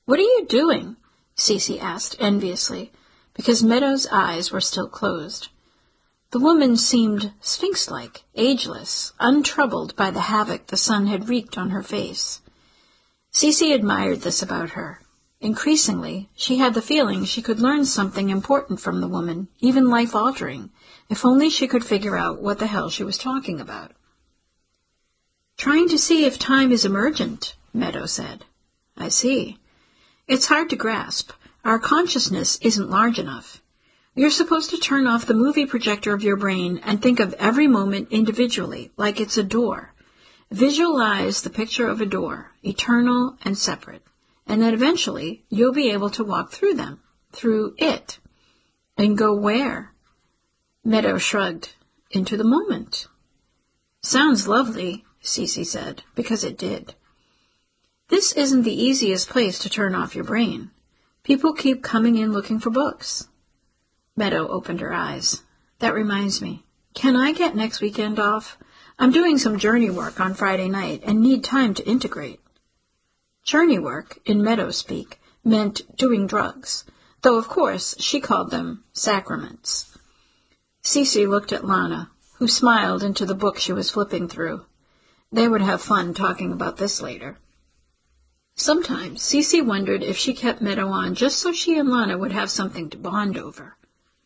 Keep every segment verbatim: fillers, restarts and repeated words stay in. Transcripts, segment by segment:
"What are you doing?" Cece asked enviously, because Meadow's eyes were still closed. The woman seemed sphinx-like, ageless, untroubled by the havoc the sun had wreaked on her face. Cece admired this about her. Increasingly, she had the feeling she could learn something important from the woman, even life-altering, if only she could figure out what the hell she was talking about. "Trying to see if time is emergent," Meadow said. "I see. It's hard to grasp. Our consciousness isn't large enough. You're supposed to turn off the movie projector of your brain and think of every moment individually, like it's a door. Visualize the picture of a door, eternal and separate, and then eventually you'll be able to walk through them, through it. And go where?" Meadow shrugged. "Into the moment." "Sounds lovely," Cece said, because it did. "This isn't the easiest place to turn off your brain. People keep coming in looking for books." Meadow opened her eyes. "That reminds me. Can I get next weekend off? I'm doing some journey work on Friday night and need time to integrate." Journey work, in Meadow speak, meant doing drugs, though of course she called them sacraments. Cece looked at Lana, who smiled into the book she was flipping through. They would have fun talking about this later. Sometimes Cece wondered if she kept Meadow on just so she and Lana would have something to bond over.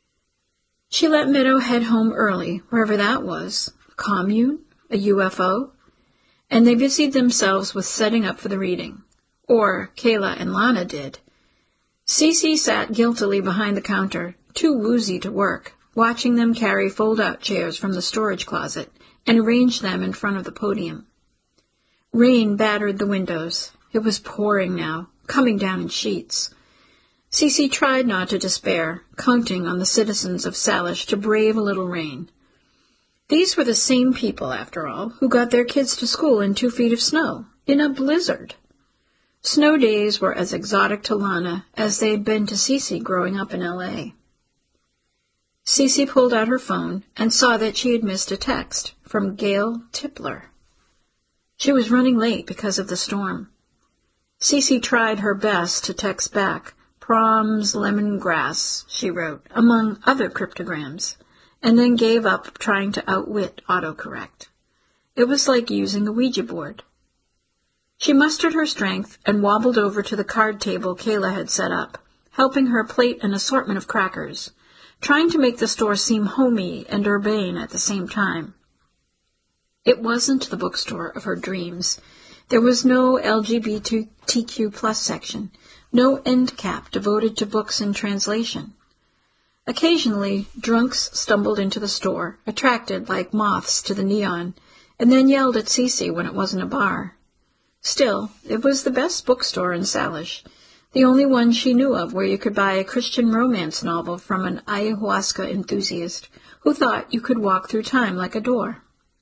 She let Meadow head home early, wherever that was, a commune, a U F O, and they busied themselves with setting up for the reading. Or Kayla and Lana did. Cece sat guiltily behind the counter, too woozy to work, watching them carry fold-out chairs from the storage closet and arrange them in front of the podium. Rain battered the windows. It was pouring now, coming down in sheets. Cece tried not to despair, counting on the citizens of Salish to brave a little rain. These were the same people, after all, who got their kids to school in two feet of snow, in a blizzard. Snow days were as exotic to Lana as they'd been to Cece growing up in L A Cece pulled out her phone and saw that she had missed a text from Gail Tipler. She was running late because of the storm. Cece tried her best to text back, "Proms, lemongrass," she wrote, among other cryptograms, and then gave up trying to outwit autocorrect. It was like using a Ouija board. She mustered her strength and wobbled over to the card table Kayla had set up, helping her plate an assortment of crackers, trying to make the store seem homey and urbane at the same time. It wasn't the bookstore of her dreams. There was no L G B T Q plus section, no end cap devoted to books in translation. Occasionally, drunks stumbled into the store, attracted like moths to the neon, and then yelled at Cece when it wasn't a bar. Still, it was the best bookstore in Salish, the only one she knew of where you could buy a Christian romance novel from an ayahuasca enthusiast who thought you could walk through time like a door.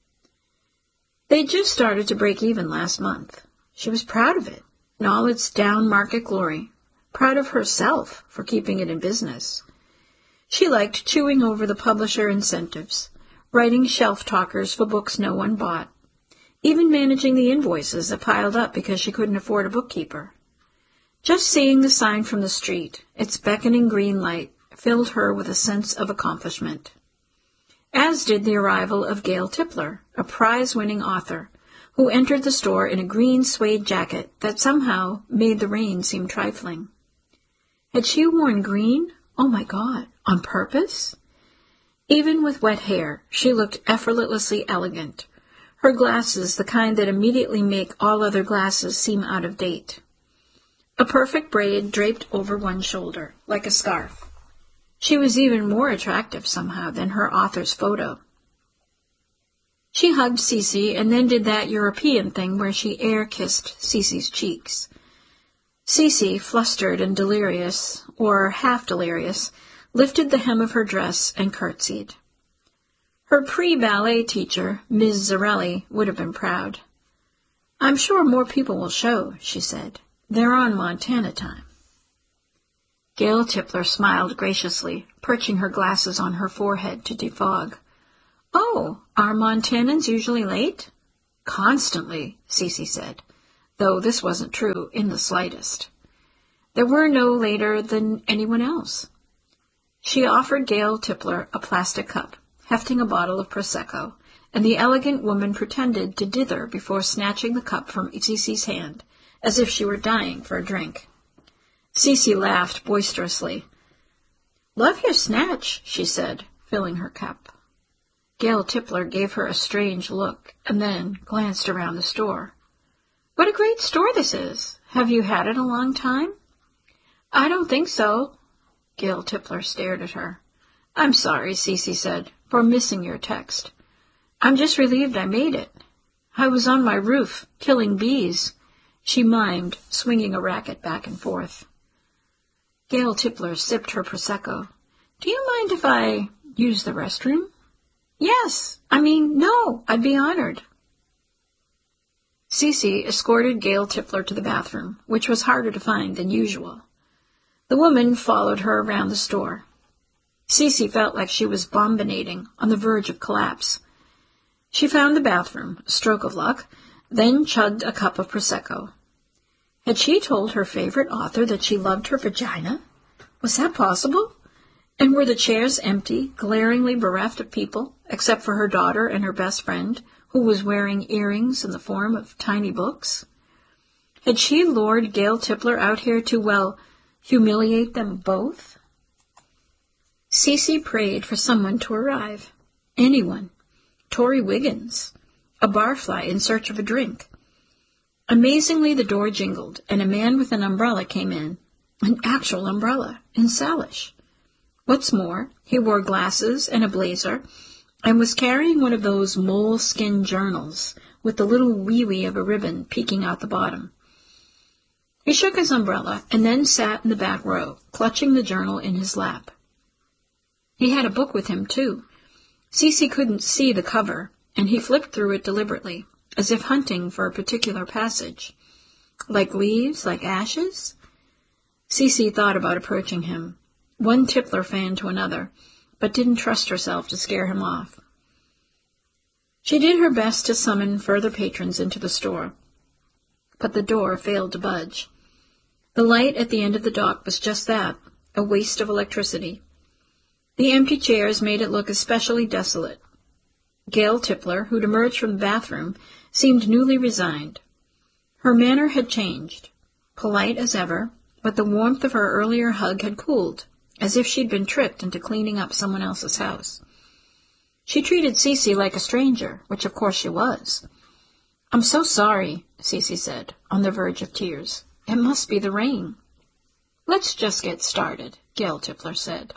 They'd just started to break even last month. She was proud of it, in all its down-market glory, proud of herself for keeping it in business. She liked chewing over the publisher incentives, writing shelf-talkers for books no one bought, even managing the invoices that piled up because she couldn't afford a bookkeeper. Just seeing the sign from the street, its beckoning green light, filled her with a sense of accomplishment. As did the arrival of Gail Tipler, a prize-winning author, who entered the store in a green suede jacket that somehow made the rain seem trifling. Had she worn green? Oh, my God, on purpose? Even with wet hair, she looked effortlessly elegant, her glasses the kind that immediately make all other glasses seem out of date. A perfect braid draped over one shoulder, like a scarf. She was even more attractive somehow than her author's photo. She hugged Cece and then did that European thing where she air-kissed Cece's cheeks. Cece, flustered and delirious, or half-delirious, lifted the hem of her dress and curtsied. Her pre-ballet teacher, Miz Zarelli, would have been proud. "I'm sure more people will show," she said. "They're on Montana time." Gail Tipler smiled graciously, perching her glasses on her forehead to defog. "Oh, are Montanans usually late?" "Constantly," Cece said, though this wasn't true in the slightest. There were no later than anyone else. She offered Gail Tippler a plastic cup, hefting a bottle of Prosecco, and the elegant woman pretended to dither before snatching the cup from Cece's hand, as if she were dying for a drink. Cece laughed boisterously. "Love your snatch," she said, filling her cup. Gail Tippler gave her a strange look, and then glanced around the store. "What a great store this is! Have you had it a long time?" "I don't think so." Gail Tippler stared at her. "I'm sorry," Cece said, "for missing your text. I'm just relieved I made it. I was on my roof, killing bees," she mimed, swinging a racket back and forth. Gail Tippler sipped her Prosecco. "Do you mind if I use the restroom?" "Yes. I mean, no. I'd be honored." Cece escorted Gail Tippler to the bathroom, which was harder to find than usual. The woman followed her around the store. Cece felt like she was bombinating, on the verge of collapse. She found the bathroom, a stroke of luck, then chugged a cup of Prosecco. Had she told her favorite author that she loved her vagina? Was that possible? And were the chairs empty, glaringly bereft of people, except for her daughter and her best friend, who was wearing earrings in the form of tiny books? Had she lured Gail Tippler out here to, well, humiliate them both? Cece prayed for someone to arrive. Anyone. Tori Wiggins. A barfly in search of a drink. Amazingly, the door jingled, and a man with an umbrella came in. An actual umbrella, in Salish. What's more, he wore glasses and a blazer, and was carrying one of those moleskin journals, with the little wee-wee of a ribbon peeking out the bottom. He shook his umbrella, and then sat in the back row, clutching the journal in his lap. He had a book with him, too. Cece couldn't see the cover, and he flipped through it deliberately, as if hunting for a particular passage. Like leaves, like ashes? Cece thought about approaching him, one Tippler fan to another, but didn't trust herself to scare him off. She did her best to summon further patrons into the store, but the door failed to budge. The light at the end of the dock was just that, a waste of electricity. The empty chairs made it look especially desolate. Gail Tippler, who'd emerged from the bathroom, seemed newly resigned. Her manner had changed, polite as ever, but the warmth of her earlier hug had cooled, as if she'd been tricked into cleaning up someone else's house. She treated Cece like a stranger, which of course she was. "I'm so sorry," Cece said, on the verge of tears. "It must be the rain." "Let's just get started," Gail Tippler said.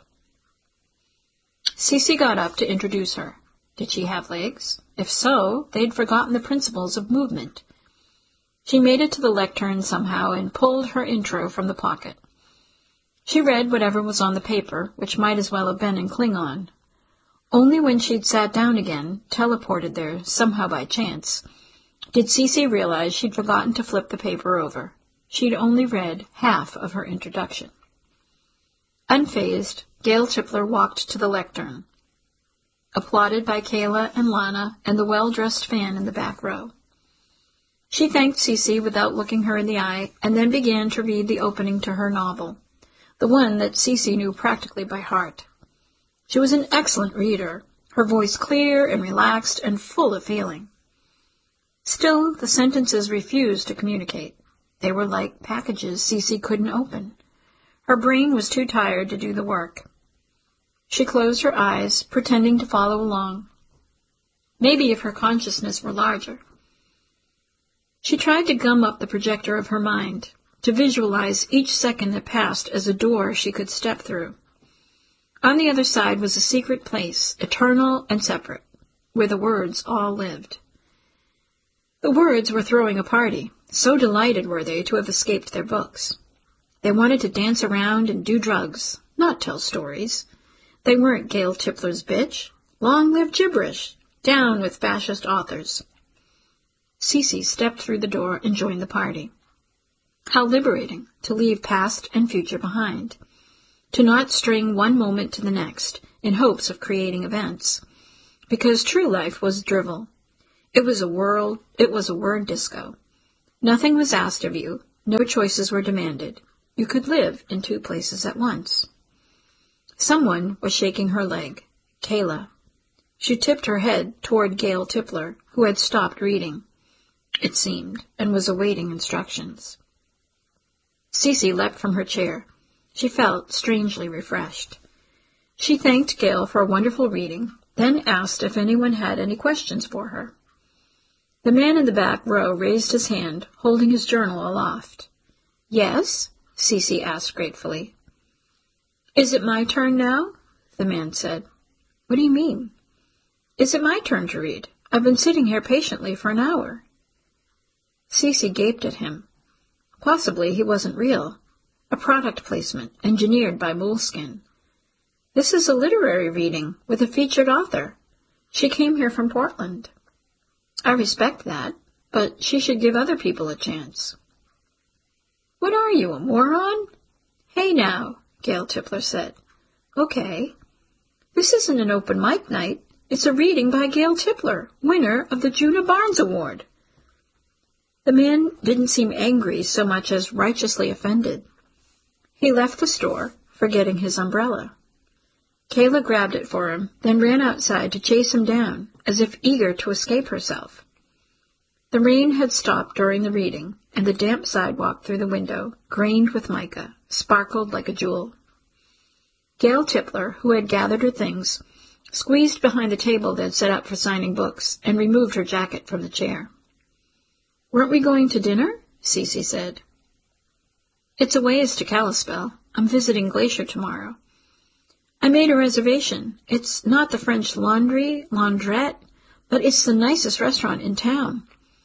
Cece got up to introduce her. Did she have legs? If so, they'd forgotten the principles of movement. She made it to the lectern somehow and pulled her intro from the pocket. She read whatever was on the paper, which might as well have been in Klingon. Only when she'd sat down again, teleported there somehow by chance, did Cece realize she'd forgotten to flip the paper over. She'd only read half of her introduction. Unfazed, Gail Tippler walked to the lectern, applauded by Kayla and Lana and the well-dressed fan in the back row. She thanked Cece without looking her in the eye, and then began to read the opening to her novel, the one that Cece knew practically by heart. She was an excellent reader, her voice clear and relaxed and full of feeling. Still, the sentences refused to communicate. They were like packages Cece couldn't open. Her brain was too tired to do the work. She closed her eyes, pretending to follow along. Maybe if her consciousness were larger. She tried to gum up the projector of her mind, to visualize each second that passed as a door she could step through. On the other side was a secret place, eternal and separate, where the words all lived. The words were throwing a party. So delighted were they to have escaped their books. They wanted to dance around and do drugs, not tell stories. They weren't Gail Tippler's bitch. Long live gibberish. Down with fascist authors. Cece stepped through the door and joined the party. How liberating to leave past and future behind. To not string one moment to the next in hopes of creating events. Because true life was drivel. It was a world, it was a word disco. Nothing was asked of you, no choices were demanded. You could live in two places at once. Someone was shaking her leg. Kayla. She tipped her head toward Gail Tipler, who had stopped reading, it seemed, and was awaiting instructions. Cece leapt from her chair. She felt strangely refreshed. She thanked Gail for a wonderful reading, then asked if anyone had any questions for her. The man in the back row raised his hand, holding his journal aloft. Yes? Cece asked gratefully. Is it my turn now? The man said. What do you mean? Is it my turn to read? I've been sitting here patiently for an hour. Cece gaped at him. Possibly he wasn't real. A product placement, engineered by Moleskine. This is a literary reading, with a featured author. She came here from Portland. I respect that, but she should give other people a chance. What are you, a moron? Hey now, Gail Tipler said. Okay. This isn't an open mic night. It's a reading by Gail Tipler, winner of the Juna Barnes Award. The man didn't seem angry so much as righteously offended. He left the store, forgetting his umbrella. Kayla grabbed it for him, then ran outside to chase him down, as if eager to escape herself. The rain had stopped during the reading, and the damp sidewalk through the window, grained with mica, sparkled like a jewel. Gail Tipler, who had gathered her things, squeezed behind the table they'd set up for signing books, and removed her jacket from the chair. Weren't we going to dinner? Cece said. It's a ways to Kalispell. I'm visiting Glacier tomorrow. I made a reservation. It's not the French Laundry, Laundrette, but it's the nicest restaurant in town.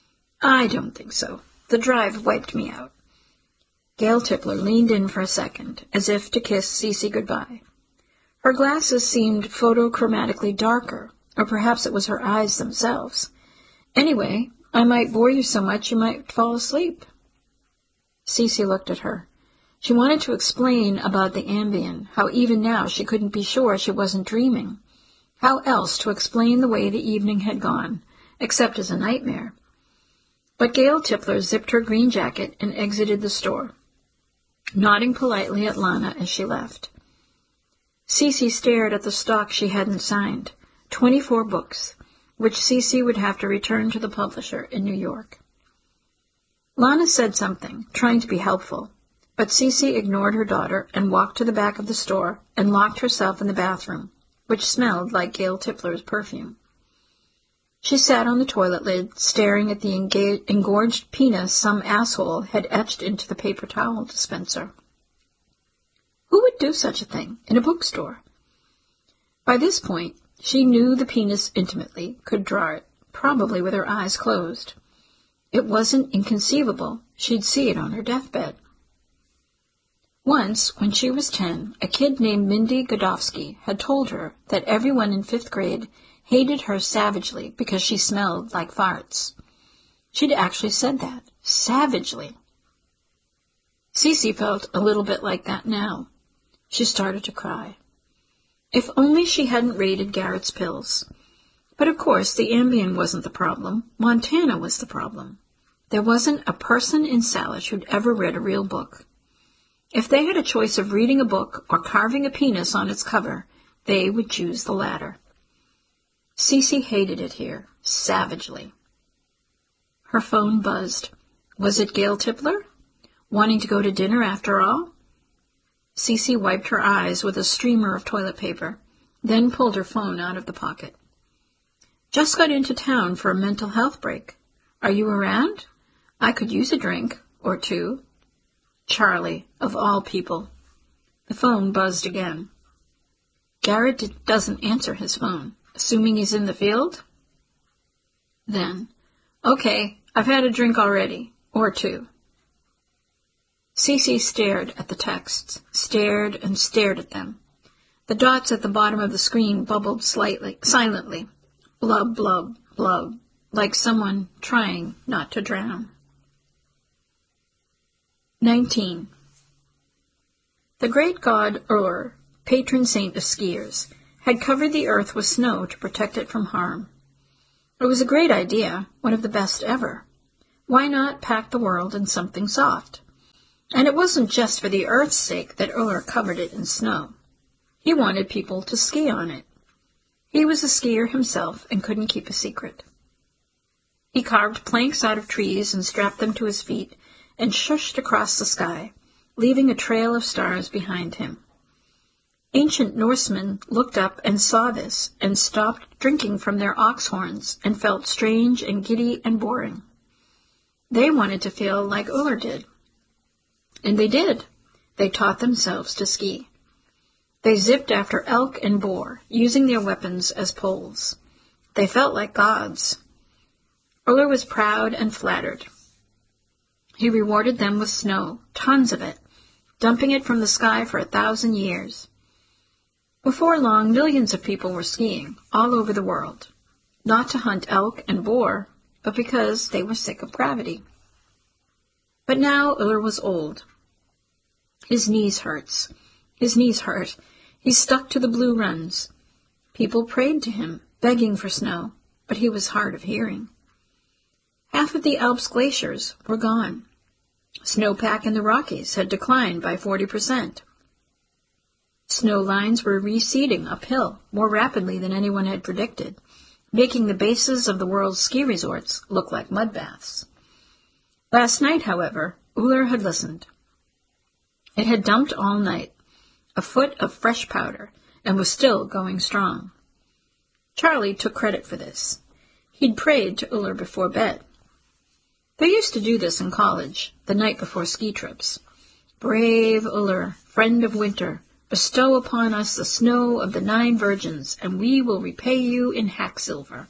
I don't think so. The drive wiped me out. Gail Tipler leaned in for a second, as if to kiss Cece goodbye. Her glasses seemed photochromatically darker, or perhaps it was her eyes themselves. Anyway, I might bore you so much you might fall asleep. Cece looked at her. She wanted to explain about the Ambien, how even now she couldn't be sure she wasn't dreaming. How else to explain the way the evening had gone, except as a nightmare? But Gail Tipler zipped her green jacket and exited the store, nodding politely at Lana as she left. Cece stared at the stock she hadn't signed, twenty-four books, which Cece would have to return to the publisher in New York. Lana said something, trying to be helpful, but Cece ignored her daughter and walked to the back of the store and locked herself in the bathroom, which smelled like Gail Tipler's perfume. She sat on the toilet lid, staring at the enga- engorged penis some asshole had etched into the paper towel dispenser. Who would do such a thing in a bookstore? By this point, she knew the penis intimately, could draw it, probably with her eyes closed. It wasn't inconceivable she'd see it on her deathbed. Once, when she was ten, a kid named Mindy Godofsky had told her that everyone in fifth grade hated her savagely because she smelled like farts. She'd actually said that, savagely. Cece felt a little bit like that now. She started to cry. If only she hadn't raided Garrett's pills. But of course the Ambien wasn't the problem. Montana was the problem. There wasn't a person in Salish who'd ever read a real book. If they had a choice of reading a book or carving a penis on its cover, they would choose the latter. Cece hated it here, savagely. Her phone buzzed. Was it Gail Tipler? Wanting to go to dinner after all? Cece wiped her eyes with a streamer of toilet paper, then pulled her phone out of the pocket. Just got into town for a mental health break. Are you around? I could use a drink, or two. Charlie, of all people. The phone buzzed again. Garrett d- doesn't answer his phone, assuming he's in the field? Then, okay, I've had a drink already, or two. Cece stared at the texts, stared and stared at them. The dots at the bottom of the screen bubbled slightly, silently. Blub, blub, blub, like someone trying not to drown. nineteen. The great god Ur, patron saint of skiers, had covered the earth with snow to protect it from harm. It was a great idea, one of the best ever. Why not pack the world in something soft? And it wasn't just for the Earth's sake that Uller covered it in snow. He wanted people to ski on it. He was a skier himself and couldn't keep a secret. He carved planks out of trees and strapped them to his feet and shushed across the sky, leaving a trail of stars behind him. Ancient Norsemen looked up and saw this and stopped drinking from their ox horns and felt strange and giddy and boring. They wanted to feel like Uller did. And they did. They taught themselves to ski. They zipped after elk and boar, using their weapons as poles. They felt like gods. Uller was proud and flattered. He rewarded them with snow, tons of it, dumping it from the sky for a thousand years. Before long, millions of people were skiing all over the world, not to hunt elk and boar, but because they were sick of gravity. But now Uller was old. His knees hurts. His knees hurt. He stuck to the blue runs. People prayed to him, begging for snow, but he was hard of hearing. Half of the Alps glaciers were gone. Snowpack in the Rockies had declined by forty percent. Snow lines were receding uphill more rapidly than anyone had predicted, making the bases of the world's ski resorts look like mud baths. Last night, however, Uller had listened. It had dumped all night, a foot of fresh powder, and was still going strong. Charlie took credit for this. He'd prayed to Uller before bed. They used to do this in college, the night before ski trips. Brave Uller, friend of winter, bestow upon us the snow of the nine virgins, and we will repay you in hacksilver.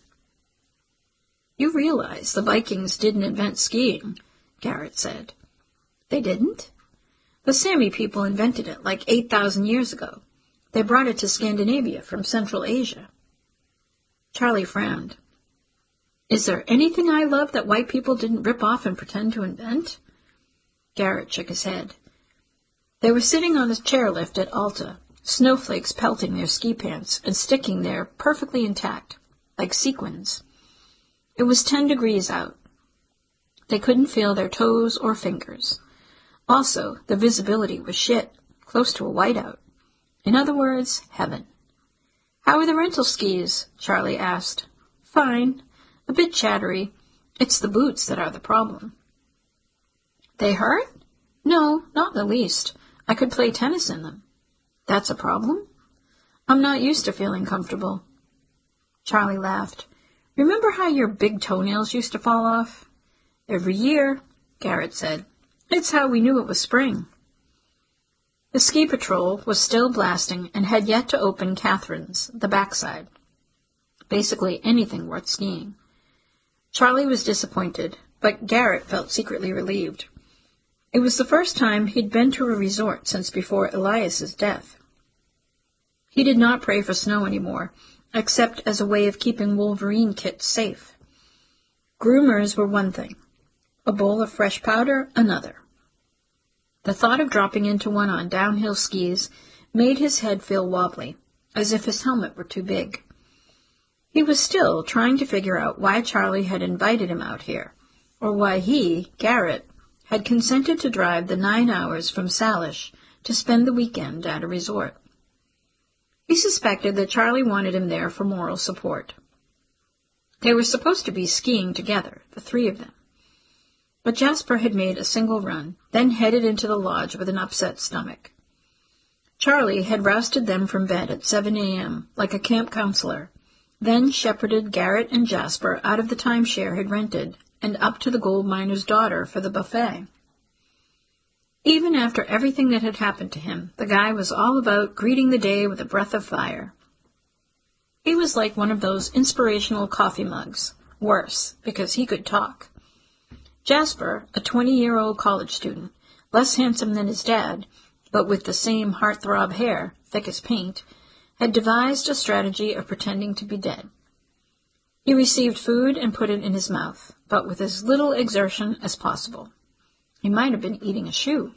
You realize the Vikings didn't invent skiing, Garrett said. They didn't? The Sami people invented it like eight thousand years ago. They brought it to Scandinavia from Central Asia. Charlie frowned. Is there anything I love that white people didn't rip off and pretend to invent? Garrett shook his head. They were sitting on a chairlift at Alta, snowflakes pelting their ski pants and sticking there perfectly intact, like sequins. It was ten degrees out. They couldn't feel their toes or fingers. Also, the visibility was shit, close to a whiteout. In other words, heaven. How are the rental skis? Charlie asked. Fine. A bit chattery. It's the boots that are the problem. They hurt? No, not in the least. I could play tennis in them. That's a problem? I'm not used to feeling comfortable. Charlie laughed. Remember how your big toenails used to fall off? Every year, Garrett said. It's how we knew it was spring. The ski patrol was still blasting and had yet to open Catherine's, the backside. Basically anything worth skiing. Charlie was disappointed, but Garrett felt secretly relieved. It was the first time he'd been to a resort since before Elias's death. He did not pray for snow anymore, except as a way of keeping Wolverine kits safe. Groomers were one thing, a bowl of fresh powder another. The thought of dropping into one on downhill skis made his head feel wobbly, as if his helmet were too big. He was still trying to figure out why Charlie had invited him out here, or why he, Garrett, had consented to drive the nine hours from Salish to spend the weekend at a resort. He suspected that Charlie wanted him there for moral support. They were supposed to be skiing together, the three of them. But Jasper had made a single run, then headed into the lodge with an upset stomach. Charlie had rousted them from bed at seven a.m., like a camp counselor, then shepherded Garrett and Jasper out of the timeshare he'd rented and up to the gold miner's daughter for the buffet. Even after everything that had happened to him, the guy was all about greeting the day with a breath of fire. He was like one of those inspirational coffee mugs, worse, because he could talk. Jasper, a twenty-year-old college student, less handsome than his dad, but with the same heartthrob hair, thick as paint, had devised a strategy of pretending to be dead. He received food and put it in his mouth, but with as little exertion as possible. He might have been eating a shoe.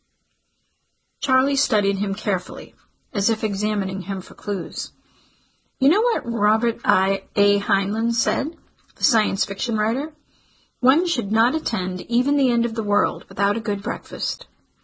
Charlie studied him carefully, as if examining him for clues. You know what Robert I. A. Heinlein said, the science fiction writer? One should not attend even the end of the world without a good breakfast.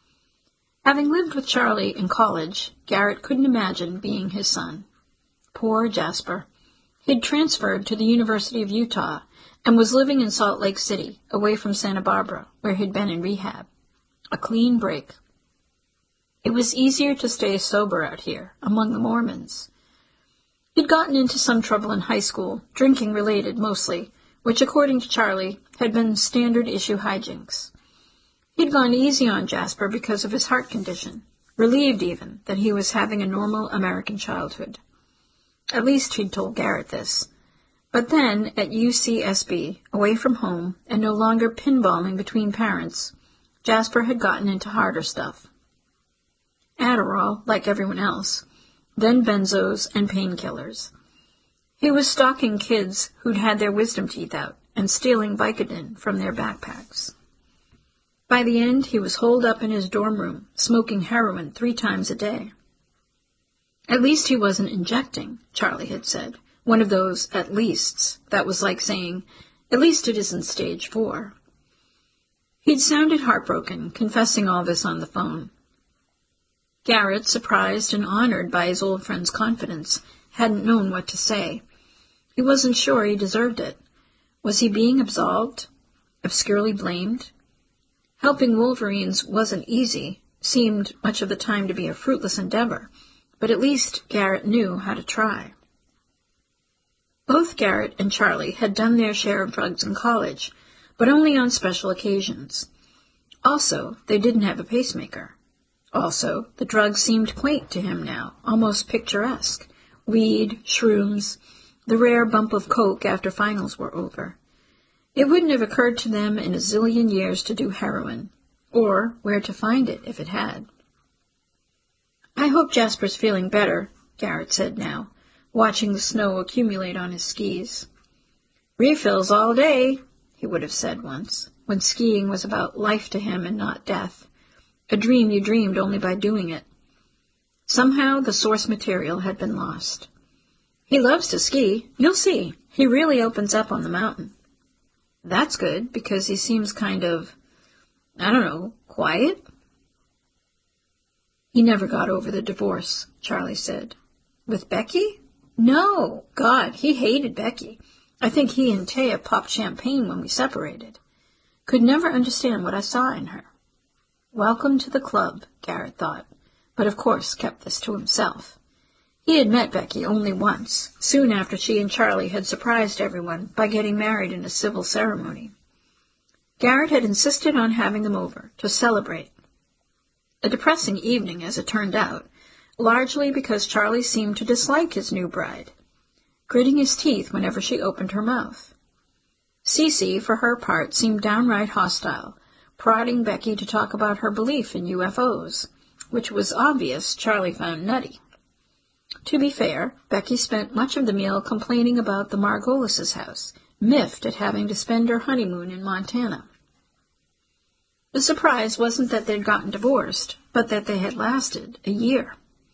Having lived with Charlie in college, Garrett couldn't imagine being his son. Poor Jasper. He'd transferred to the University of Utah and was living in Salt Lake City, away from Santa Barbara, where he'd been in rehab. A clean break. It was easier to stay sober out here, among the Mormons. He'd gotten into some trouble in high school, drinking-related mostly, which, according to Charlie, had been standard-issue hijinks. He'd gone easy on Jasper because of his heart condition, relieved even that he was having a normal American childhood. At least he'd told Garrett this. But then, at U C S B, away from home, and no longer pinballing between parents, Jasper had gotten into harder stuff. Adderall, like everyone else, then benzos and painkillers. He was stalking kids who'd had their wisdom teeth out and stealing Vicodin from their backpacks. By the end, he was holed up in his dorm room, smoking heroin three times a day. At least he wasn't injecting, Charlie had said, one of those at leasts that was like saying, at least it isn't stage four. He'd sounded heartbroken, confessing all this on the phone. Garrett, surprised and honored by his old friend's confidence, hadn't known what to say. He wasn't sure he deserved it. Was he being absolved? Obscurely blamed? Helping Wolverines wasn't easy, seemed much of the time to be a fruitless endeavor, but at least Garrett knew how to try. Both Garrett and Charlie had done their share of drugs in college, but only on special occasions. Also, they didn't have a pacemaker. Also, the drugs seemed quaint to him now, almost picturesque. Weed, shrooms, the rare bump of coke after finals were over. It wouldn't have occurred to them in a zillion years to do heroin, or where to find it if it had. I hope Jasper's feeling better, Garrett said now, watching the snow accumulate on his skis. Refills all day, he would have said once, when skiing was about life to him and not death, a dream you dreamed only by doing it. Somehow the source material had been lost. He loves to ski. You'll see. He really opens up on the mountain. That's good, because he seems kind of, I don't know, quiet? He never got over the divorce, Charlie said. With Becky? No. God, he hated Becky. I think he and Taya popped champagne when we separated. Could never understand what I saw in her. Welcome to the club, Garrett thought, but of course kept this to himself. He had met Becky only once, soon after she and Charlie had surprised everyone by getting married in a civil ceremony. Garrett had insisted on having them over to celebrate. A depressing evening, as it turned out, largely because Charlie seemed to dislike his new bride, gritting his teeth whenever she opened her mouth. Cece, for her part, seemed downright hostile, prodding Becky to talk about her belief in U F Os, which was obvious Charlie found nutty. To be fair, Becky spent much of the meal complaining about the Margolis' house, miffed at having to spend her honeymoon in Montana. The surprise wasn't that they'd gotten divorced, but that they had lasted a year.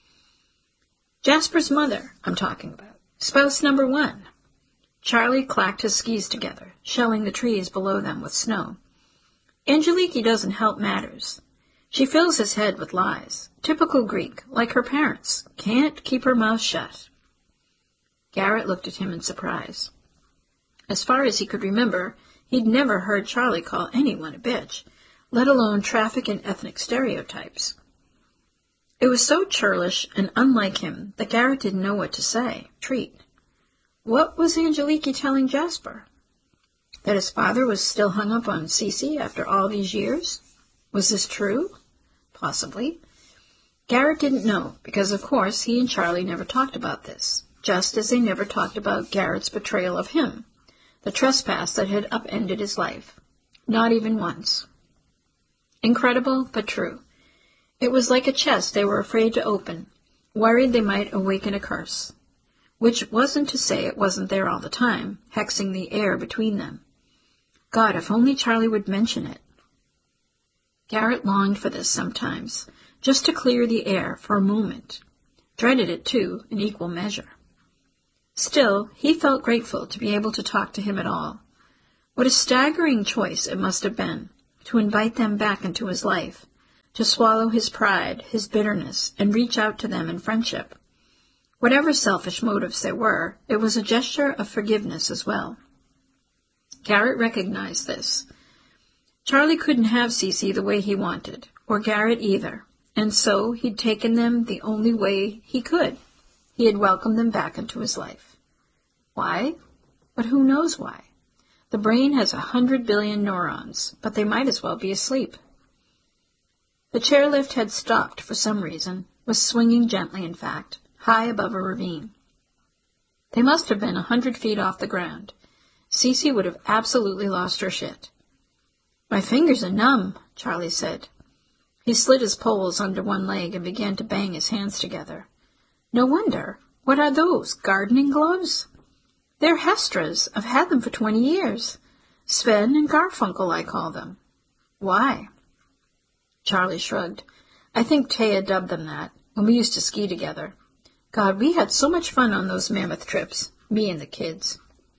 Jasper's mother, I'm talking about. Spouse number one. Charlie clacked his skis together, shelling the trees below them with snow. Angeliki doesn't help matters. She fills his head with lies. Typical Greek, like her parents. Can't keep her mouth shut. Garrett looked at him in surprise. As far as he could remember, he'd never heard Charlie call anyone a bitch, let alone traffic in ethnic stereotypes. It was so churlish and unlike him that Garrett didn't know what to say. Treat. What was Angeliki telling Jasper? That his father was still hung up on Cece after all these years? Was this true? Possibly. Garrett didn't know, because of course he and Charlie never talked about this, just as they never talked about Garrett's betrayal of him, the trespass that had upended his life. Not even once. Incredible, but true. It was like a chest they were afraid to open, worried they might awaken a curse. Which wasn't to say it wasn't there all the time, hexing the air between them. God, if only Charlie would mention it. Garrett longed for this sometimes, just to clear the air for a moment. Dreaded it, too, in equal measure. Still, he felt grateful to be able to talk to him at all. What a staggering choice it must have been, to invite them back into his life, to swallow his pride, his bitterness, and reach out to them in friendship. Whatever selfish motives there were, it was a gesture of forgiveness as well. Garrett recognized this. Charlie couldn't have Cece the way he wanted, or Garrett either, and so he'd taken them the only way he could. He had welcomed them back into his life. Why? But who knows why? The brain has a hundred billion neurons, but they might as well be asleep. The chairlift had stopped for some reason, was swinging gently, in fact, high above a ravine. They must have been a hundred feet off the ground. Cece would have absolutely lost her shit. "My fingers are numb," Charlie said. He slid his poles under one leg and began to bang his hands together. "No wonder. What are those, gardening gloves?" "They're Hestras. I've had them for twenty years. Sven and Garfunkel, I call them." "Why?" Charlie shrugged. "I think Taya dubbed them that, when we used to ski together. God, we had so much fun on those mammoth trips, me and the kids."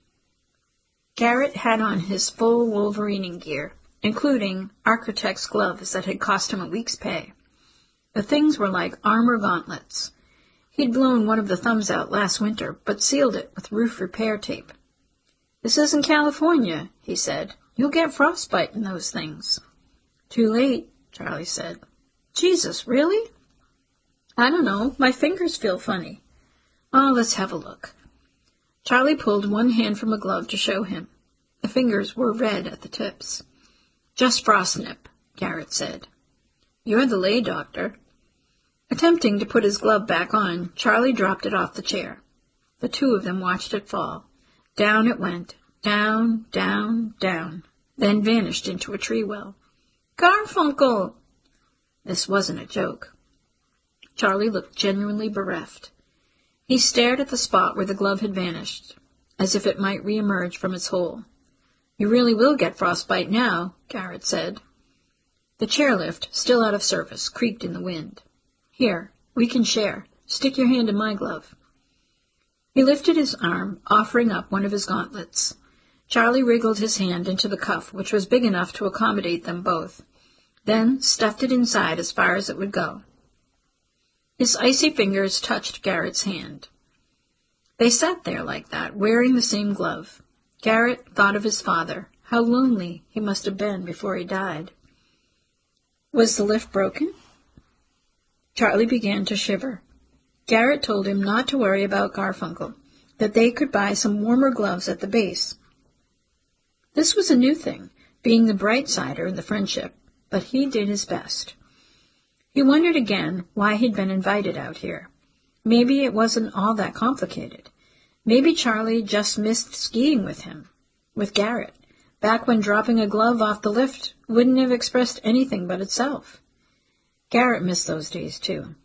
Garrett had on his full wolverining gear, including Architect's gloves that had cost him a week's pay. The things were like armor gauntlets. He'd blown one of the thumbs out last winter, but sealed it with roof repair tape. "This isn't California," he said. "You'll get frostbite in those things." "Too late," Charlie said. "Jesus, really?" "I don't know. My fingers feel funny." "Oh, let's have a look." Charlie pulled one hand from a glove to show him. The fingers were red at the tips. "Just frostnip," Garrett said. "You're the lay doctor." Attempting to put his glove back on, Charlie dropped it off the chair. The two of them watched it fall. Down it went, down, down, down, then vanished into a tree well. "Garfunkel!" This wasn't a joke. Charlie looked genuinely bereft. He stared at the spot where the glove had vanished, as if it might reemerge from its hole. "You really will get frostbite now," Garrett said. The chairlift, still out of service, creaked in the wind. "Here, we can share. Stick your hand in my glove." He lifted his arm, offering up one of his gauntlets. Charlie wriggled his hand into the cuff, which was big enough to accommodate them both, then stuffed it inside as far as it would go. His icy fingers touched Garrett's hand. They sat there like that, wearing the same glove. Garrett thought of his father, how lonely he must have been before he died. Was the lift broken? Charlie began to shiver. Garrett told him not to worry about Garfunkel, that they could buy some warmer gloves at the base. This was a new thing, being the bright sider in the friendship, but he did his best. He wondered again why he'd been invited out here. Maybe it wasn't all that complicated. Maybe Charlie just missed skiing with him, with Garrett, back when dropping a glove off the lift wouldn't have expressed anything but itself. Garrett missed those days, too.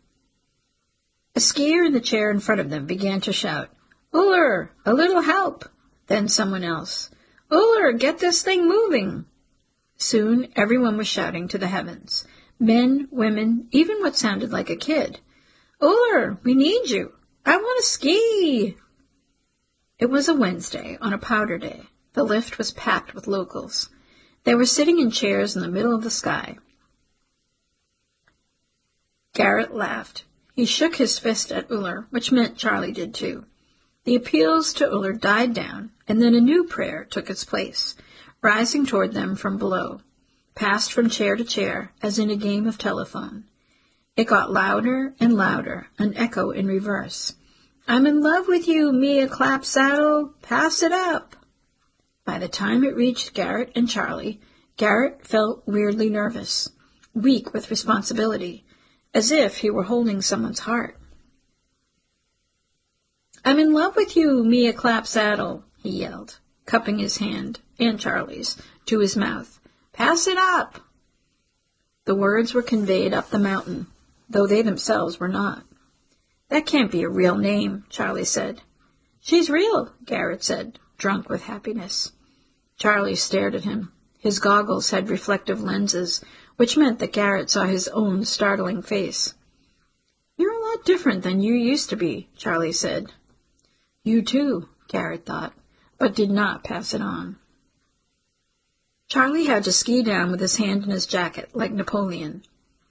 A skier in the chair in front of them began to shout, "Uller, a little help!" Then someone else, "Uller, get this thing moving!" Soon everyone was shouting to the heavens. Men, women, even what sounded like a kid. "Uller, we need you! I want to ski!" It was a Wednesday, on a powder day. The lift was packed with locals. They were sitting in chairs in the middle of the sky. Garrett laughed. He shook his fist at Uller, which meant Charlie did too. The appeals to Uller died down, and then a new prayer took its place, rising toward them from below, passed from chair to chair, as in a game of telephone. It got louder and louder, an echo in reverse. "I'm in love with you, Mia Clapsaddle. Pass it up." By the time it reached Garrett and Charlie, Garrett felt weirdly nervous, weak with responsibility, as if he were holding someone's heart. "I'm in love with you, Mia Clapsaddle," he yelled, cupping his hand, and Charlie's, to his mouth. "Pass it up." The words were conveyed up the mountain, though they themselves were not. "That can't be a real name," Charlie said. "She's real," Garrett said, drunk with happiness. Charlie stared at him. His goggles had reflective lenses, which meant that Garrett saw his own startling face. "You're a lot different than you used to be," Charlie said. "You too," Garrett thought, but did not pass it on. Charlie had to ski down with his hand in his jacket, like Napoleon.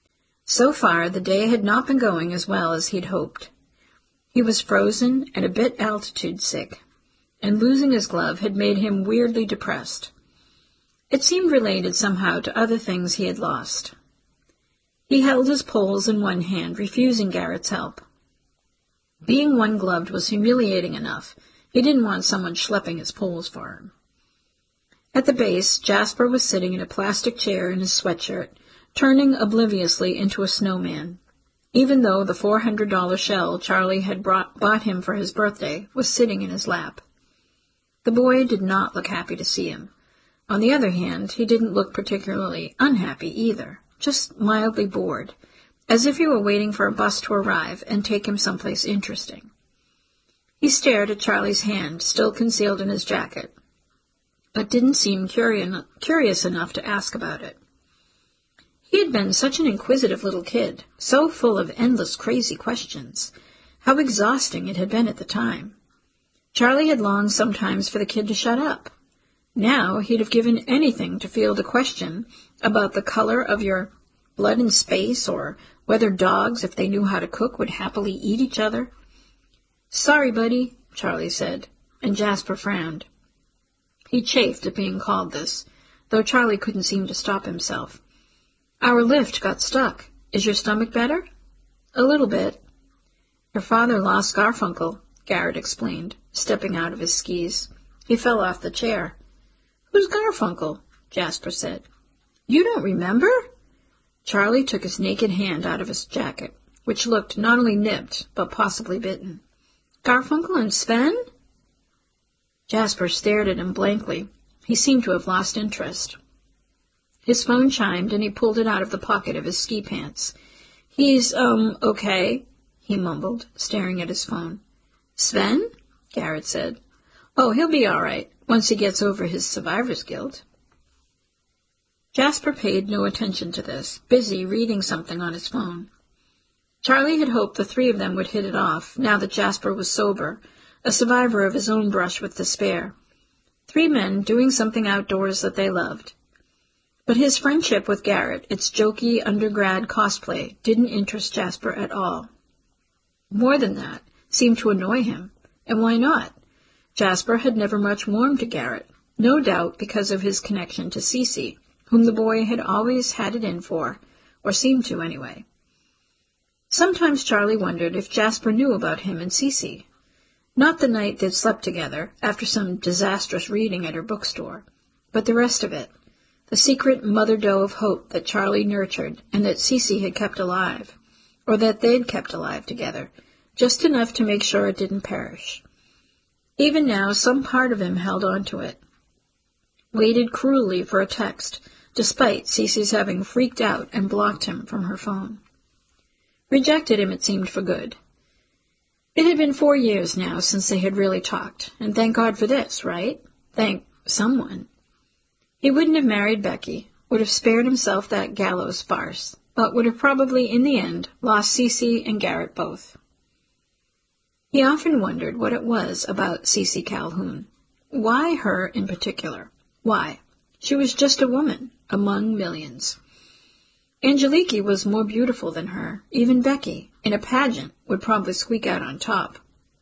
So far, the day had not been going as well as he'd hoped. He was frozen and a bit altitude sick, and losing his glove had made him weirdly depressed. It seemed related somehow to other things he had lost. He held his poles in one hand, refusing Garrett's help. Being one-gloved was humiliating enough. He didn't want someone schlepping his poles for him. At the base, Jasper was sitting in a plastic chair in his sweatshirt, turning obliviously into a snowman, even though the four hundred dollar shell Charlie had brought, bought him for his birthday was sitting in his lap. The boy did not look happy to see him. On the other hand, he didn't look particularly unhappy either, just mildly bored, as if he were waiting for a bus to arrive and take him someplace interesting. He stared at Charlie's hand, still concealed in his jacket, but didn't seem curious, curious enough to ask about it. He had been such an inquisitive little kid, so full of endless crazy questions. How exhausting it had been at the time. Charlie had longed sometimes for the kid to shut up. Now he'd have given anything to field a question about the color of your blood in space, or whether dogs, if they knew how to cook, would happily eat each other. "Sorry, buddy," Charlie said, and Jasper frowned. He chafed at being called this, though Charlie couldn't seem to stop himself. "Our lift got stuck. Is your stomach better?" "A little bit." "Your father lost Garfunkel," Garrett explained, stepping out of his skis. He fell off the chair. "Who's Garfunkel?" Jasper said. "You don't remember?" Charlie took his naked hand out of his jacket, which looked not only nipped, but possibly bitten. "Garfunkel and Sven?" Jasper stared at him blankly. He seemed to have lost interest. His phone chimed, and he pulled it out of the pocket of his ski pants. "He's, um, okay," he mumbled, staring at his phone. "Sven?" Garrett said. "Oh, he'll be all right, once he gets over his survivor's guilt." Jasper paid no attention to this, busy reading something on his phone. Charlie had hoped the three of them would hit it off, now that Jasper was sober, a survivor of his own brush with despair. Three men doing something outdoors that they loved. But his friendship with Garrett, its jokey undergrad cosplay, didn't interest Jasper at all. More than that, seemed to annoy him. And why not? Jasper had never much warmed to Garrett, no doubt because of his connection to Cece, whom the boy had always had it in for, or seemed to anyway. Sometimes Charlie wondered if Jasper knew about him and Cece. Not the night they'd slept together, after some disastrous reading at her bookstore, but the rest of it, the secret mother-doe of hope that Charlie nurtured and that Cece had kept alive, or that they'd kept alive together, just enough to make sure it didn't perish. Even now, some part of him held on to it, waited cruelly for a text, despite Cece's having freaked out and blocked him from her phone. Rejected him, it seemed, for good. It had been four years now since they had really talked, and thank God for this, right? Thank someone. He wouldn't have married Becky, would have spared himself that gallows farce, but would have probably, in the end, lost Cece and Garrett both. He often wondered what it was about Cece Calhoun. Why her in particular? Why? She was just a woman, among millions. Angeliki was more beautiful than her. Even Becky, in a pageant, would probably squeak out on top.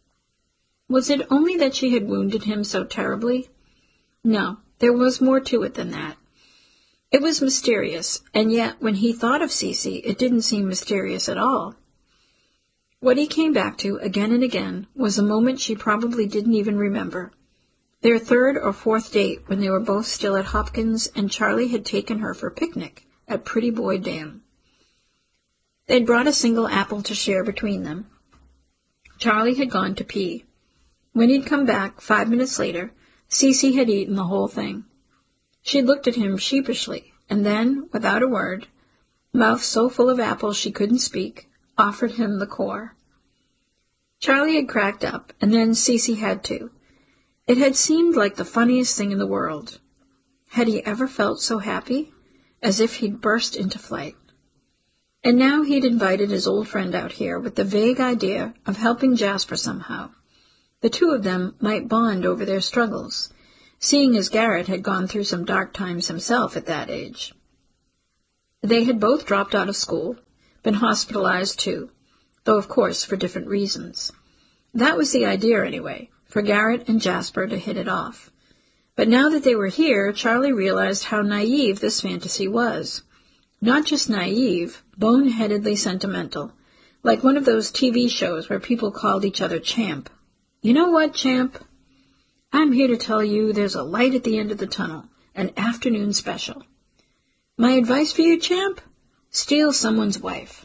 Was it only that she had wounded him so terribly? No, there was more to it than that. It was mysterious, and yet when he thought of Cece, it didn't seem mysterious at all. What he came back to again and again was a moment she probably didn't even remember. Their third or fourth date when they were both still at Hopkins and Charlie had taken her for a picnic at Pretty Boy Dam. They'd brought a single apple to share between them. Charlie had gone to pee. When he'd come back, five minutes later, Cece had eaten the whole thing. She looked at him sheepishly, and then, without a word, mouth so full of apples she couldn't speak, offered him the core. Charlie had cracked up, and then Cece had too. It had seemed like the funniest thing in the world. Had he ever felt so happy? As if he'd burst into flight. And now he'd invited his old friend out here with the vague idea of helping Jasper somehow. The two of them might bond over their struggles, seeing as Garrett had gone through some dark times himself at that age. They had both dropped out of school, been hospitalized too, though of course for different reasons. That was the idea anyway, for Garrett and Jasper to hit it off. But now that they were here, Charlie realized how naive this fantasy was. Not just naive, boneheadedly sentimental, like one of those T V shows where people called each other Champ. You know what, Champ? I'm here to tell you there's a light at the end of the tunnel, an afternoon special. My advice for you, Champ? Steal someone's wife.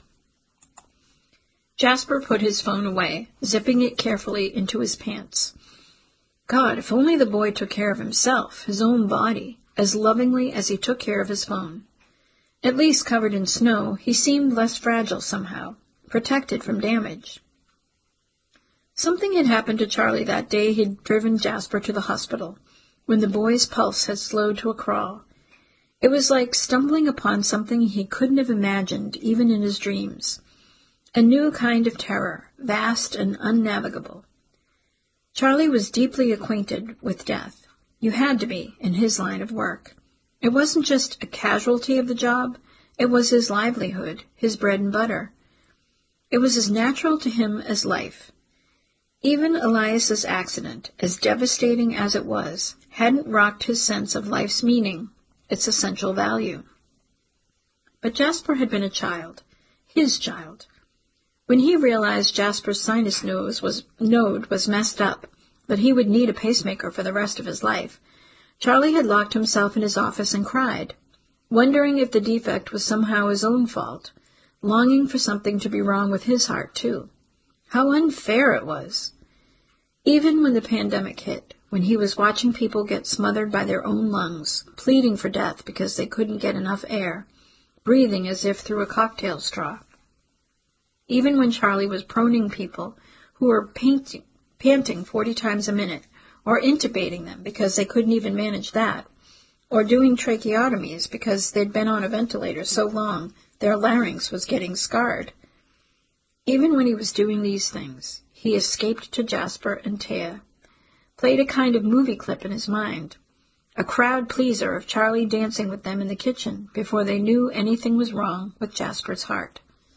Jasper put his phone away, zipping it carefully into his pants. God, if only the boy took care of himself, his own body, as lovingly as he took care of his phone. At least covered in snow, he seemed less fragile somehow, protected from damage. Something had happened to Charlie that day he'd driven Jasper to the hospital, when the boy's pulse had slowed to a crawl. It was like stumbling upon something he couldn't have imagined even in his dreams. A new kind of terror, vast and unnavigable. Charlie was deeply acquainted with death. You had to be, in his line of work. It wasn't just a casualty of the job. It was his livelihood, his bread and butter. It was as natural to him as life. Even Elias's accident, as devastating as it was, hadn't rocked his sense of life's meaning, its essential value. But Jasper had been a child, his child. When he realized Jasper's sinus node was, node was messed up, that he would need a pacemaker for the rest of his life, Charlie had locked himself in his office and cried, wondering if the defect was somehow his own fault, longing for something to be wrong with his heart, too. How unfair it was. Even when the pandemic hit, when he was watching people get smothered by their own lungs, pleading for death because they couldn't get enough air, breathing as if through a cocktail straw. Even when Charlie was proning people who were painting, panting forty times a minute, or intubating them because they couldn't even manage that, or doing tracheotomies because they'd been on a ventilator so long their larynx was getting scarred. Even when he was doing these things, he escaped to Jasper and Taya, played a kind of movie clip in his mind, a crowd pleaser of Charlie dancing with them in the kitchen before they knew anything was wrong with Jasper's heart.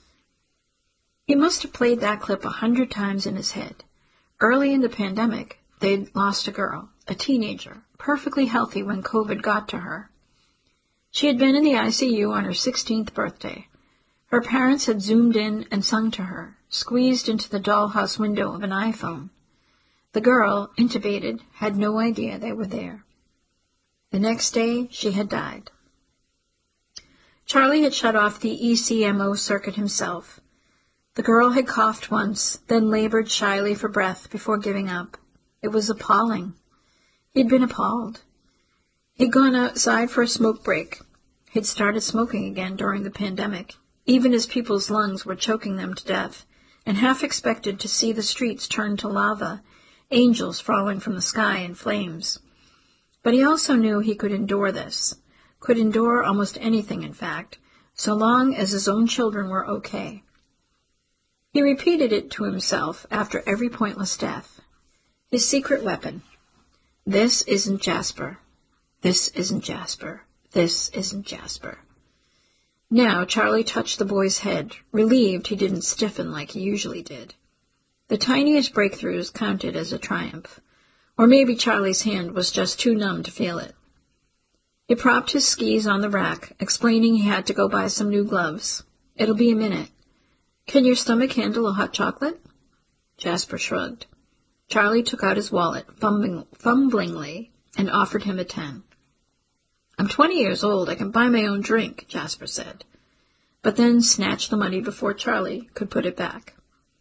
He must have played that clip a hundred times in his head. Early in the pandemic, they'd lost a girl, a teenager, perfectly healthy when COVID got to her. She had been in the I C U on her sixteenth birthday. Her parents had zoomed in and sung to her, squeezed into the dollhouse window of an iPhone. The girl, intubated, had no idea they were there. The next day, she had died. Charlie had shut off the E C M O circuit himself. The girl had coughed once, then labored shyly for breath before giving up. It was appalling. He'd been appalled. He'd gone outside for a smoke break. He'd started smoking again during the pandemic, even as people's lungs were choking them to death, and half expected to see the streets turn to lava, angels falling from the sky in flames. But he also knew he could endure this, could endure almost anything, in fact, so long as his own children were okay. He repeated it to himself after every pointless death. His secret weapon. This isn't Jasper. This isn't Jasper. This isn't Jasper. Now Charlie touched the boy's head, relieved he didn't stiffen like he usually did. The tiniest breakthroughs counted as a triumph. Or maybe Charlie's hand was just too numb to feel it. He propped his skis on the rack, explaining he had to go buy some new gloves. It'll be a minute. Can your stomach handle a hot chocolate? Jasper shrugged. Charlie took out his wallet, fumbling, fumblingly, and offered him a ten. I'm twenty years old. I can buy my own drink, Jasper said, but then snatched the money before Charlie could put it back.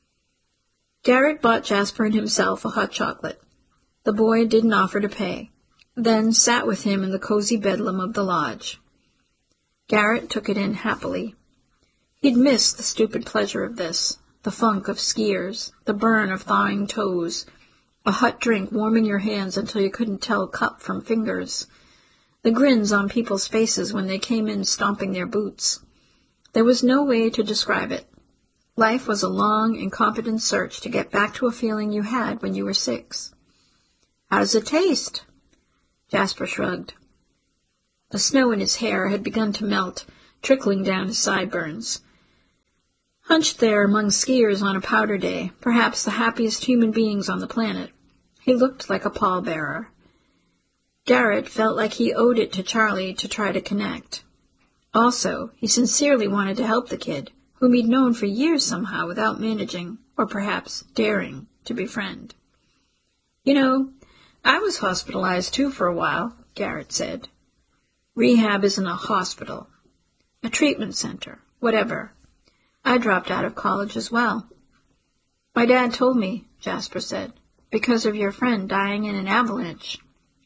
Garrett bought Jasper and himself a hot chocolate. The boy didn't offer to pay, then sat with him in the cozy bedlam of the lodge. Garrett took it in happily. He'd missed the stupid pleasure of this, the funk of skiers, the burn of thawing toes, a hot drink warming your hands until you couldn't tell cup from fingers, the grins on people's faces when they came in stomping their boots. There was no way to describe it. Life was a long, incompetent search to get back to a feeling you had when you were six. How does it taste? Jasper shrugged. The snow in his hair had begun to melt, trickling down his sideburns. Hunched there among skiers on a powder day, perhaps the happiest human beings on the planet, he looked like a pallbearer. Garrett felt like he owed it to Charlie to try to connect. Also, he sincerely wanted to help the kid, whom he'd known for years somehow without managing, or perhaps daring, to befriend. "You know, I was hospitalized too for a while," Garrett said. "Rehab isn't a hospital. A treatment center, whatever. I dropped out of college as well." "My dad told me," Jasper said, "because of your friend dying in an avalanche."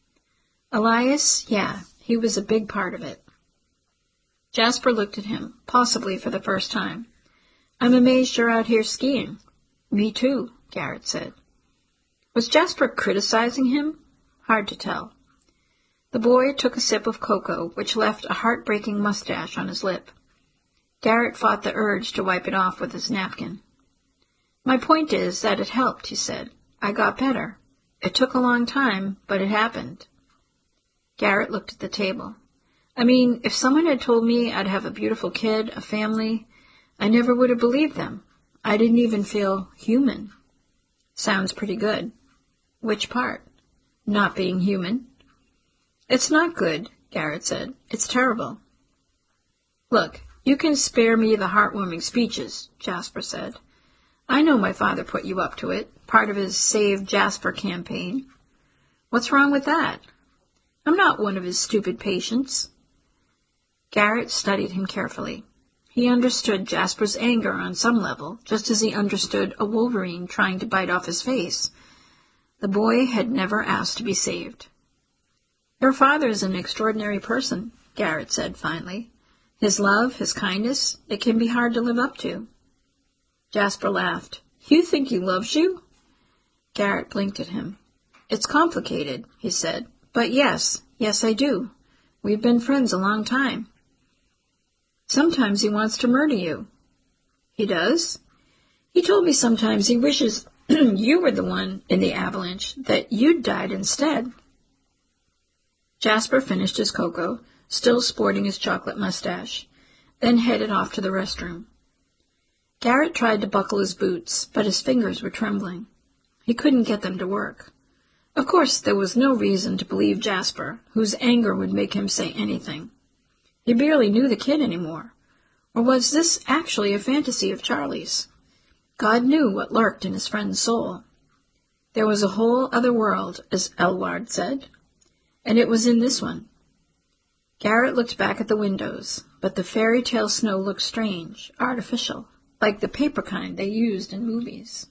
"Elias, yeah, he was a big part of it." Jasper looked at him, possibly for the first time. "I'm amazed you're out here skiing." "Me too," Garrett said. Was Jasper criticizing him? Hard to tell. The boy took a sip of cocoa, which left a heartbreaking mustache on his lip. Garrett fought the urge to wipe it off with his napkin. "My point is that it helped," he said. "I got better. It took a long time, but it happened." Garrett looked at the table. "I mean, if someone had told me I'd have a beautiful kid, a family, I never would have believed them. I didn't even feel human." "Sounds pretty good." "Which part?" "Not being human." "It's not good," Garrett said. "It's terrible." "Look, you can spare me the heartwarming speeches," Jasper said. "I know my father put you up to it, part of his Save Jasper campaign. What's wrong with that? I'm not one of his stupid patients." Garrett studied him carefully. He understood Jasper's anger on some level, just as he understood a wolverine trying to bite off his face. The boy had never asked to be saved. "Your father's an extraordinary person," Garrett said finally. "His love, his kindness, it can be hard to live up to." Jasper laughed. "You think he loves you?" Garrett blinked at him. "It's complicated," he said. "But yes, yes I do. We've been friends a long time." "Sometimes he wants to murder you." "He does?" "He told me sometimes he wishes you were the one in the avalanche, that you'd died instead." Jasper finished his cocoa, still sporting his chocolate mustache, then headed off to the restroom. Garrett tried to buckle his boots, but his fingers were trembling. He couldn't get them to work. Of course, there was no reason to believe Jasper, whose anger would make him say anything. He barely knew the kid anymore. Or was this actually a fantasy of Charlie's? God knew what lurked in his friend's soul. There was a whole other world, as Elward said, and it was in this one. Garrett looked back at the windows, but the fairy tale snow looked strange, artificial, like the paper kind they used in movies.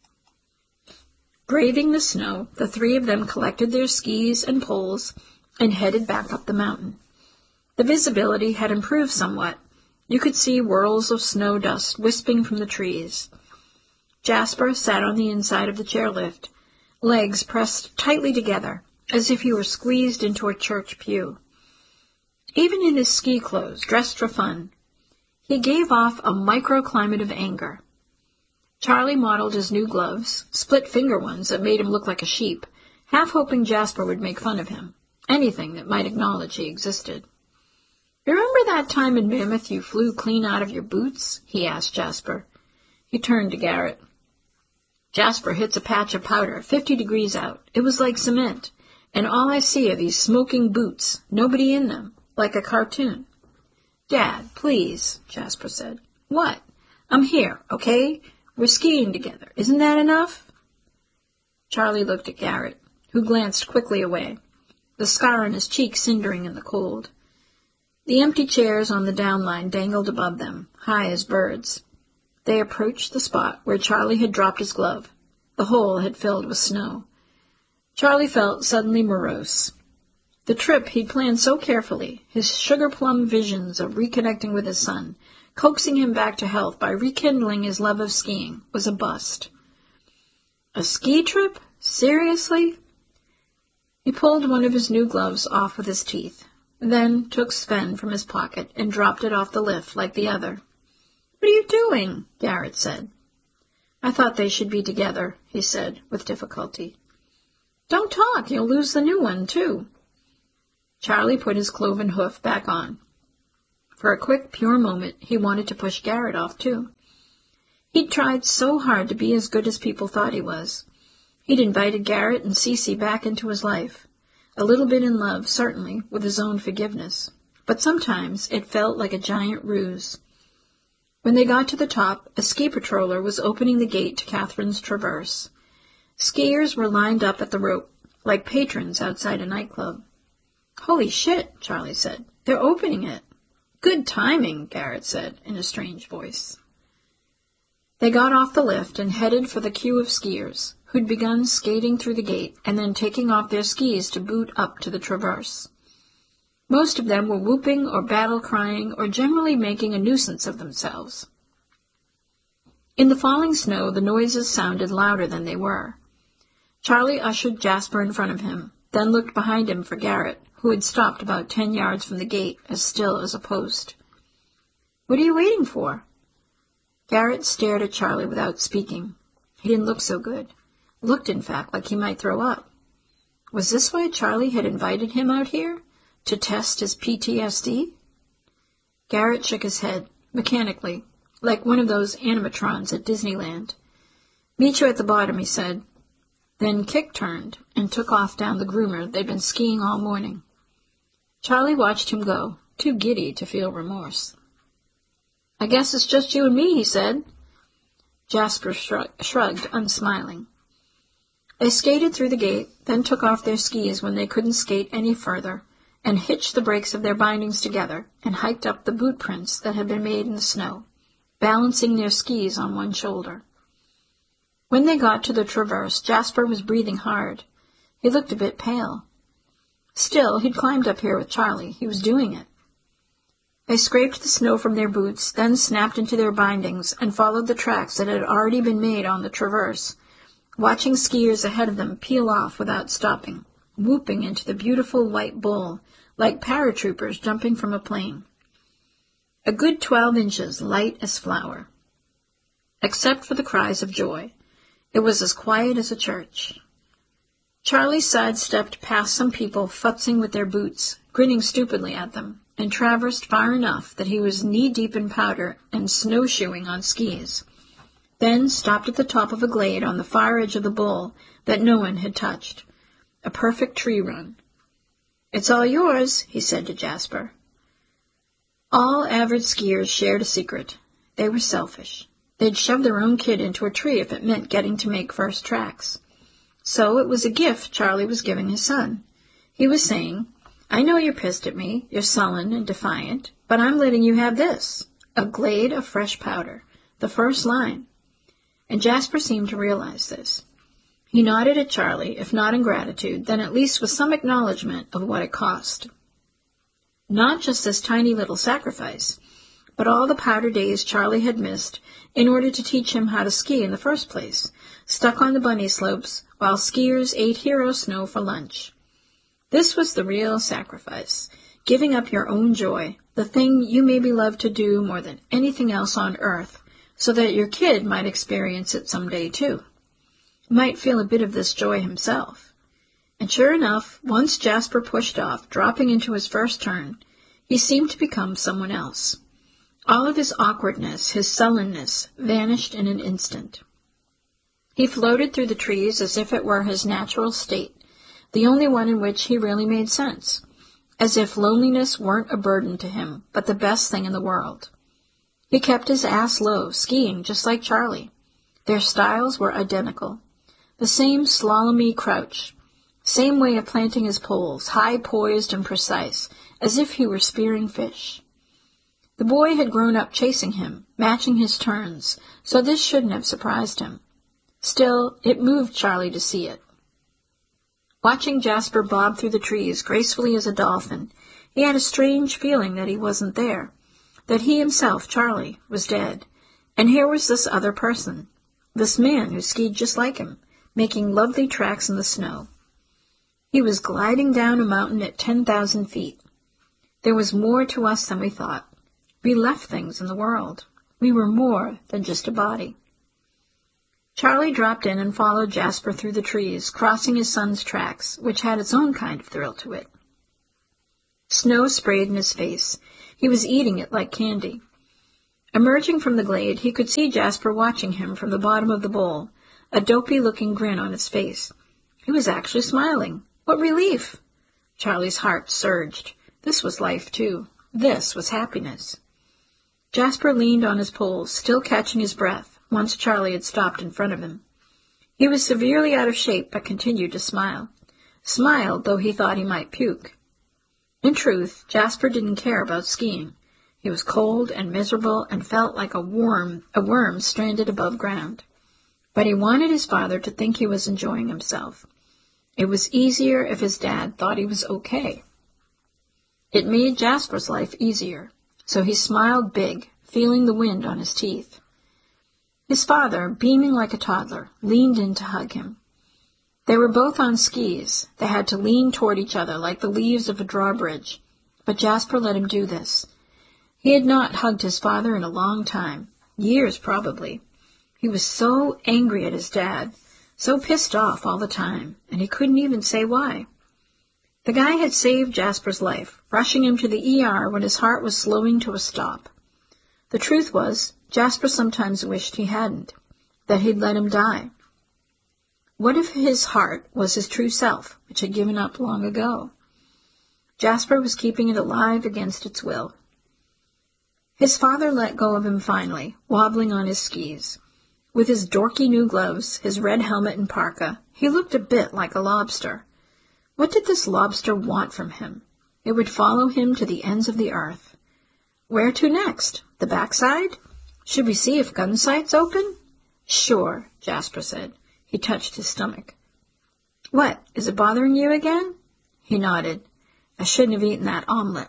Braving the snow, the three of them collected their skis and poles and headed back up the mountain. The visibility had improved somewhat. You could see whirls of snow dust wisping from the trees. Jasper sat on the inside of the chairlift, legs pressed tightly together, as if he were squeezed into a church pew. Even in his ski clothes, dressed for fun, he gave off a microclimate of anger. Charlie modeled his new gloves, split-finger ones that made him look like a sheep, half hoping Jasper would make fun of him, anything that might acknowledge he existed. "Remember that time in Mammoth you flew clean out of your boots?" he asked Jasper. He turned to Garrett. "Jasper hits a patch of powder, fifty degrees out. It was like cement, and all I see are these smoking boots, nobody in them, like a cartoon." "Dad, please," Jasper said. "What? I'm here, okay? We're skiing together. Isn't that enough?" Charlie looked at Garrett, who glanced quickly away, the scar on his cheek cindering in the cold. The empty chairs on the downline dangled above them, high as birds. They approached the spot where Charlie had dropped his glove. The hole had filled with snow. Charlie felt suddenly morose. The trip he'd planned so carefully, his sugar-plum visions of reconnecting with his son, coaxing him back to health by rekindling his love of skiing, was a bust. A ski trip? Seriously? He pulled one of his new gloves off with his teeth, then took Sven from his pocket and dropped it off the lift like the other. "What are you doing?" Garrett said. "I thought they should be together," he said, with difficulty. "Don't talk. You'll lose the new one, too." Charlie put his cloven hoof back on. For a quick, pure moment, he wanted to push Garrett off, too. He'd tried so hard to be as good as people thought he was. He'd invited Garrett and Cece back into his life, a little bit in love, certainly, with his own forgiveness. But sometimes it felt like a giant ruse. When they got to the top, a ski patroller was opening the gate to Catherine's Traverse. Skiers were lined up at the rope, like patrons outside a nightclub. "Holy shit," Charlie said. "They're opening it." "Good timing," Garrett said in a strange voice. They got off the lift and headed for the queue of skiers, who'd begun skating through the gate and then taking off their skis to boot up to the Traverse. Most of them were whooping or battle-crying or generally making a nuisance of themselves. In the falling snow, the noises sounded louder than they were. Charlie ushered Jasper in front of him, then looked behind him for Garrett, who had stopped about ten yards from the gate, as still as a post. "What are you waiting for?" Garrett stared at Charlie without speaking. He didn't look so good. Looked, in fact, like he might throw up. Was this why Charlie had invited him out here? To test his P T S D? Garrett shook his head, mechanically, like one of those animatrons at Disneyland. "Meet you at the bottom," he said. Then Kick turned and took off down the groomer they'd been skiing all morning. Charlie watched him go, too giddy to feel remorse. "I guess it's just you and me," he said. Jasper shrug- shrugged, unsmiling. They skated through the gate, then took off their skis when they couldn't skate any further, and hitched the brakes of their bindings together and hiked up the boot prints that had been made in the snow, balancing their skis on one shoulder. When they got to the Traverse, Jasper was breathing hard. He looked a bit pale. Still, he'd climbed up here with Charlie. He was doing it. They scraped the snow from their boots, then snapped into their bindings and followed the tracks that had already been made on the Traverse, watching skiers ahead of them peel off without stopping, whooping into the beautiful white bowl, like paratroopers jumping from a plane. A good twelve inches, light as flour. Except for the cries of joy, it was as quiet as a church. Charlie sidestepped past some people futzing with their boots, grinning stupidly at them, and traversed far enough that he was knee-deep in powder and snowshoeing on skis, then stopped at the top of a glade on the far edge of the bowl that no one had touched, a perfect tree run. "It's all yours," he said to Jasper. All average skiers shared a secret. They were selfish. They'd shove their own kid into a tree if it meant getting to make first tracks. So it was a gift Charlie was giving his son. He was saying, "I know you're pissed at me, you're sullen and defiant, but I'm letting you have this, a glade of fresh powder, the first line." And Jasper seemed to realize this. He nodded at Charlie, if not in gratitude, then at least with some acknowledgement of what it cost. Not just this tiny little sacrifice, but all the powder days Charlie had missed in order to teach him how to ski in the first place, stuck on the bunny slopes while skiers ate hero snow for lunch. This was the real sacrifice, giving up your own joy, the thing you maybe love to do more than anything else on earth, so that your kid might experience it someday too. Might feel a bit of this joy himself. And sure enough, once Jasper pushed off, dropping into his first turn, he seemed to become someone else. All of his awkwardness, his sullenness, vanished in an instant. He floated through the trees as if it were his natural state, the only one in which he really made sense, as if loneliness weren't a burden to him, but the best thing in the world. He kept his ass low, skiing just like Charlie. Their styles were identical. The same slalomy crouch, same way of planting his poles, high poised and precise, as if he were spearing fish. The boy had grown up chasing him, matching his turns, so this shouldn't have surprised him. Still, it moved Charlie to see it. Watching Jasper bob through the trees gracefully as a dolphin, he had a strange feeling that he wasn't there, that he himself, Charlie, was dead, and here was this other person, this man who skied just like him, making lovely tracks in the snow. He was gliding down a mountain at ten thousand feet. There was more to us than we thought. We left things in the world. We were more than just a body. Charlie dropped in and followed Jasper through the trees, crossing his son's tracks, which had its own kind of thrill to it. Snow sprayed in his face. He was eating it like candy. Emerging from the glade, he could see Jasper watching him from the bottom of the bowl, a dopey-looking grin on his face. He was actually smiling. What relief! Charlie's heart surged. This was life, too. This was happiness. Jasper leaned on his pole, still catching his breath, once Charlie had stopped in front of him. He was severely out of shape, but continued to smile. Smiled, though he thought he might puke. In truth, Jasper didn't care about skiing. He was cold and miserable and felt like a worm, a worm stranded above ground. But he wanted his father to think he was enjoying himself. It was easier if his dad thought he was okay. It made Jasper's life easier, so he smiled big, feeling the wind on his teeth. His father, beaming like a toddler, leaned in to hug him. They were both on skis. They had to lean toward each other like the leaves of a drawbridge, but Jasper let him do this. He had not hugged his father in a long time, years probably. He was so angry at his dad, so pissed off all the time, and he couldn't even say why. The guy had saved Jasper's life, rushing him to the E R when his heart was slowing to a stop. The truth was, Jasper sometimes wished he hadn't, that he'd let him die. What if his heart was his true self, which had given up long ago? Jasper was keeping it alive against its will. His father let go of him finally, wobbling on his skis. With his dorky new gloves, his red helmet and parka, he looked a bit like a lobster. What did this lobster want from him? It would follow him to the ends of the earth. Where to next? The backside? Should we see if Gunsight's open? Sure, Jasper said. He touched his stomach. What, is it bothering you again? He nodded. I shouldn't have eaten that omelet.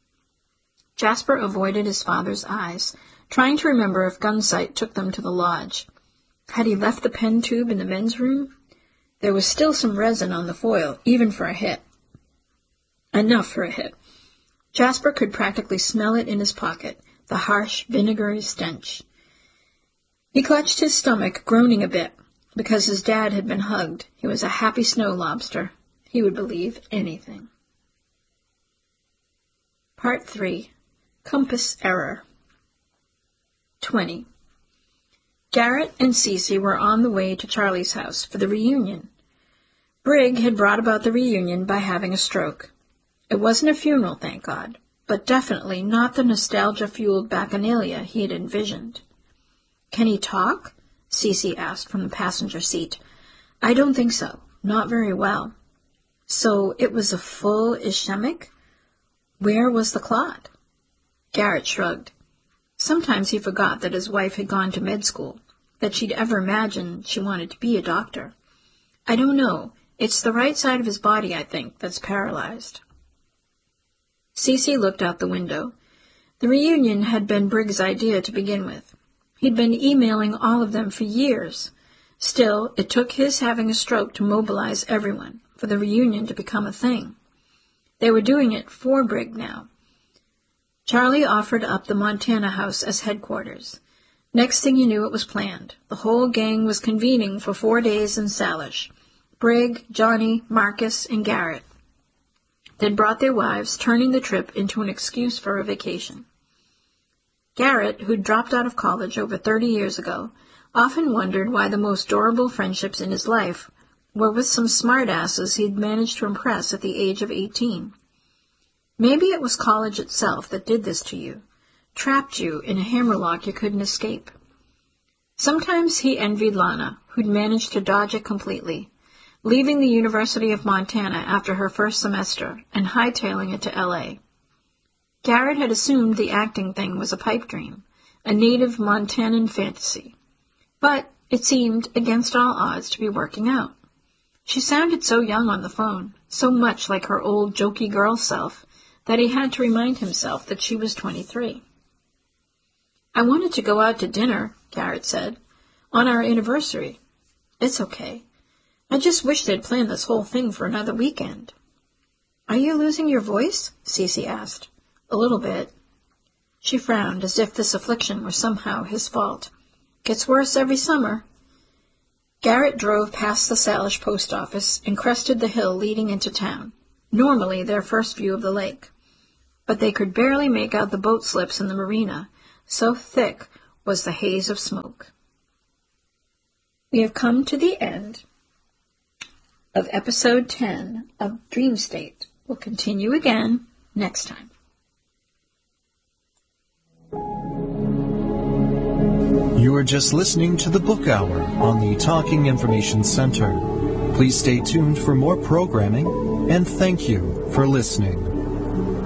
Jasper avoided his father's eyes, trying to remember if Gunsight took them to the lodge. Had he left the pen tube in the men's room? There was still some resin on the foil, even for a hit. Enough for a hit. Jasper could practically smell it in his pocket, the harsh, vinegary stench. He clutched his stomach, groaning a bit. Because his dad had been hugged, he was a happy snow lobster. He would believe anything. Part three. Compass Error. Twenty. Garrett and Cece were on the way to Charlie's house for the reunion. Brig had brought about the reunion by having a stroke. It wasn't a funeral, thank God, but definitely not the nostalgia-fueled bacchanalia he had envisioned. Can he talk? Cece asked from the passenger seat. I don't think so. Not very well. So it was a full ischemic? Where was the clot? Garrett shrugged. Sometimes he forgot that his wife had gone to med school, that she'd ever imagined she wanted to be a doctor. I don't know. It's the right side of his body, I think, that's paralyzed. Cece looked out the window. The reunion had been Briggs' idea to begin with. He'd been emailing all of them for years. Still, it took his having a stroke to mobilize everyone, for the reunion to become a thing. They were doing it for Brig now. Charlie offered up the Montana house as headquarters. Next thing you knew, it was planned. The whole gang was convening for four days in Salish. Brig, Johnny, Marcus, and Garrett. They'd brought their wives, turning the trip into an excuse for a vacation. Garrett, who'd dropped out of college over thirty years ago, often wondered why the most durable friendships in his life were with some smartasses he'd managed to impress at the age of eighteen. Maybe it was college itself that did this to you, trapped you in a hammerlock you couldn't escape. Sometimes he envied Lana, who'd managed to dodge it completely, leaving the University of Montana after her first semester and hightailing it to L A Garrett had assumed the acting thing was a pipe dream, a native Montanan fantasy. But it seemed against all odds to be working out. She sounded so young on the phone, so much like her old jokey girl self, that he had to remind himself that she was twenty-three. I wanted to go out to dinner, Garrett said, on our anniversary. It's okay. I just wish they'd planned this whole thing for another weekend. Are you losing your voice? Cece asked. A little bit. She frowned as if this affliction were somehow his fault. Gets worse every summer. Garrett drove past the Salish post office and crested the hill leading into town, normally their first view of the lake. But they could barely make out the boat slips in the marina, so thick was the haze of smoke. We have come to the end of episode ten of Dream State. We'll continue again next time. You are just listening to the Book Hour on the Talking Information Center. Please stay tuned for more programming, and thank you for listening.